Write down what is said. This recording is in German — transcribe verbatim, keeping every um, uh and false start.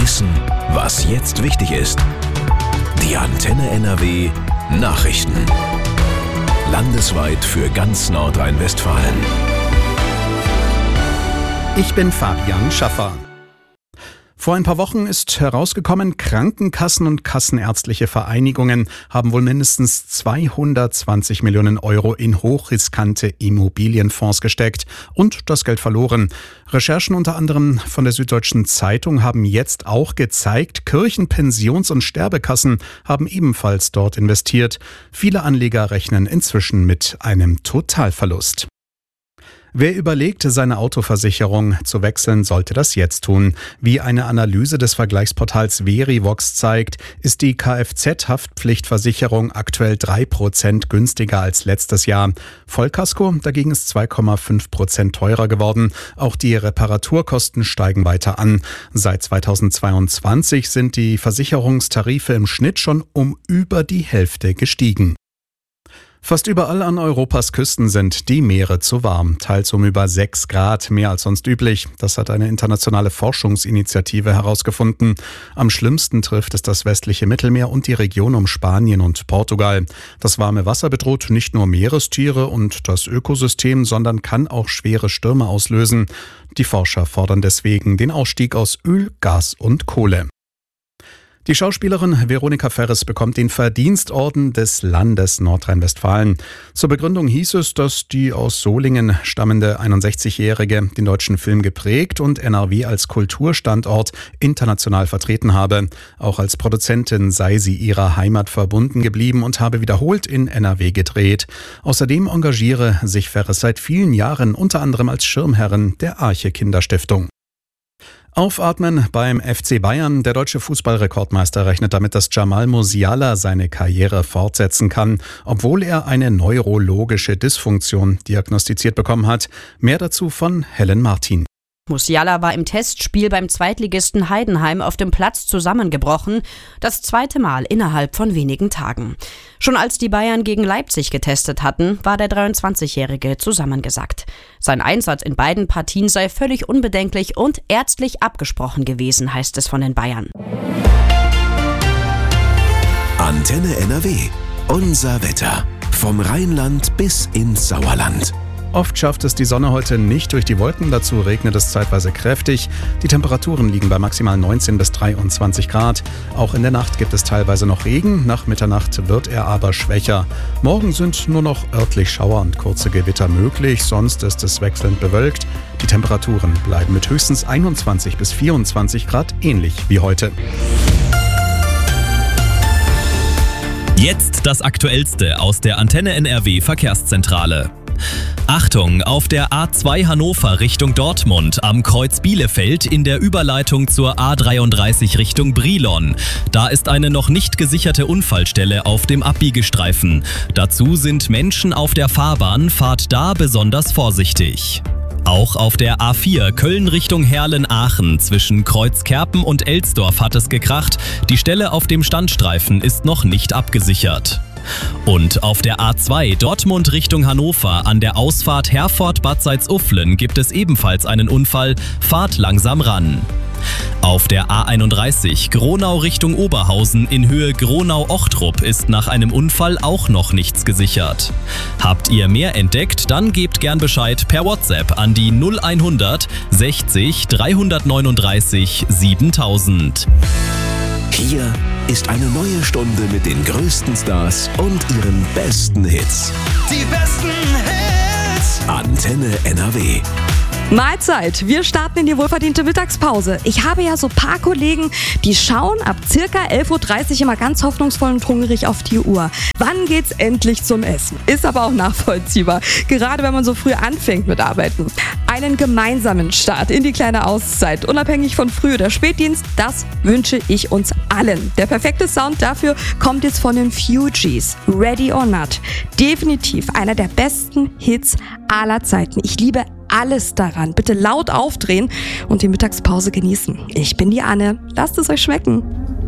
Wissen, was jetzt wichtig ist. Die Antenne N R W Nachrichten. Landesweit für ganz Nordrhein-Westfalen. Ich bin Fabian Schaffer. Vor ein paar Wochen ist herausgekommen, Krankenkassen und kassenärztliche Vereinigungen haben wohl mindestens zweihundertzwanzig Millionen Euro in hochriskante Immobilienfonds gesteckt und das Geld verloren. Recherchen unter anderem von der Süddeutschen Zeitung haben jetzt auch gezeigt, Kirchen-, Pensions- und Sterbekassen haben ebenfalls dort investiert. Viele Anleger rechnen inzwischen mit einem Totalverlust. Wer überlegt, seine Autoversicherung zu wechseln, sollte das jetzt tun. Wie eine Analyse des Vergleichsportals Verivox zeigt, ist die Kfz-Haftpflichtversicherung aktuell drei Prozent günstiger als letztes Jahr. Vollkasko dagegen ist zwei Komma fünf Prozent teurer geworden. Auch die Reparaturkosten steigen weiter an. Seit zweitausendzweiundzwanzig sind die Versicherungstarife im Schnitt schon um über die Hälfte gestiegen. Fast überall an Europas Küsten sind die Meere zu warm, teils um über sechs Grad, mehr als sonst üblich. Das hat eine internationale Forschungsinitiative herausgefunden. Am schlimmsten trifft es das westliche Mittelmeer und die Region um Spanien und Portugal. Das warme Wasser bedroht nicht nur Meerestiere und das Ökosystem, sondern kann auch schwere Stürme auslösen. Die Forscher fordern deswegen den Ausstieg aus Öl, Gas und Kohle. Die Schauspielerin Veronika Ferres bekommt den Verdienstorden des Landes Nordrhein-Westfalen. Zur Begründung hieß es, dass die aus Solingen stammende einundsechzigjährige den deutschen Film geprägt und N R W als Kulturstandort international vertreten habe. Auch als Produzentin sei sie ihrer Heimat verbunden geblieben und habe wiederholt in N R W gedreht. Außerdem engagiere sich Ferres seit vielen Jahren unter anderem als Schirmherrin der Arche Kinderstiftung. Aufatmen beim F C Bayern. Der deutsche Fußballrekordmeister rechnet damit, dass Jamal Musiala seine Karriere fortsetzen kann, obwohl er eine neurologische Dysfunktion diagnostiziert bekommen hat. Mehr dazu von Helen Martin. Musiala war im Testspiel beim Zweitligisten Heidenheim auf dem Platz zusammengebrochen, das zweite Mal innerhalb von wenigen Tagen. Schon als die Bayern gegen Leipzig getestet hatten, war der dreiundzwanzigjährige zusammengesackt. Sein Einsatz in beiden Partien sei völlig unbedenklich und ärztlich abgesprochen gewesen, heißt es von den Bayern. Antenne N R W. Unser Wetter. Vom Rheinland bis ins Sauerland. Oft schafft es die Sonne heute nicht durch die Wolken, dazu regnet es zeitweise kräftig. Die Temperaturen liegen bei maximal neunzehn bis dreiundzwanzig Grad. Auch in der Nacht gibt es teilweise noch Regen, nach Mitternacht wird er aber schwächer. Morgen sind nur noch örtlich Schauer und kurze Gewitter möglich, sonst ist es wechselnd bewölkt. Die Temperaturen bleiben mit höchstens einundzwanzig bis vierundzwanzig Grad ähnlich wie heute. Jetzt das Aktuellste aus der Antenne N R W Verkehrszentrale. Achtung, auf der A zwei Hannover Richtung Dortmund am Kreuz Bielefeld in der Überleitung zur A dreiunddreißig Richtung Brilon. Da ist eine noch nicht gesicherte Unfallstelle auf dem Abbiegestreifen. Dazu sind Menschen auf der Fahrbahn, fahrt da besonders vorsichtig. Auch auf der A vier Köln Richtung Herlen-Aachen zwischen Kreuzkerpen und Elsdorf hat es gekracht. Die Stelle auf dem Standstreifen ist noch nicht abgesichert. Und auf der A zwei Dortmund Richtung Hannover an der Ausfahrt Herford-Bad Salzuflen gibt es ebenfalls einen Unfall. Fahrt langsam ran. Auf der A einunddreißig Gronau Richtung Oberhausen in Höhe Gronau-Ochtrup ist nach einem Unfall auch noch nichts gesichert. Habt ihr mehr entdeckt, dann gebt gern Bescheid per WhatsApp an die null hundert sechzig dreihundertneununddreißig siebentausend. Hier ist eine neue Stunde mit den größten Stars und ihren besten Hits. Die besten Hits. Antenne N R W. Mahlzeit, wir starten in die wohlverdiente Mittagspause. Ich habe ja so ein paar Kollegen, die schauen ab circa elf Uhr dreißig immer ganz hoffnungsvoll und hungrig auf die Uhr. Wann geht's endlich zum Essen? Ist aber auch nachvollziehbar, gerade wenn man so früh anfängt mit Arbeiten. Einen gemeinsamen Start in die kleine Auszeit, unabhängig von Früh- oder Spätdienst, das wünsche ich uns allen. Der perfekte Sound dafür kommt jetzt von den Fugees. Ready or Not. Definitiv einer der besten Hits aller Zeiten. Ich liebe alles daran. Bitte laut aufdrehen und die Mittagspause genießen. Ich bin die Anne. Lasst es euch schmecken.